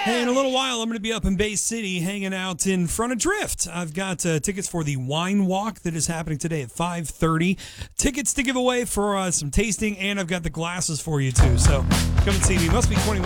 Hey, in a little while, I'm going to be up in Bay City hanging out in front of Drift. I've got tickets for the wine walk that is happening today at 5:30. Tickets to give away for some tasting, and I've got the glasses for you, too. So come and see me. Must be 21.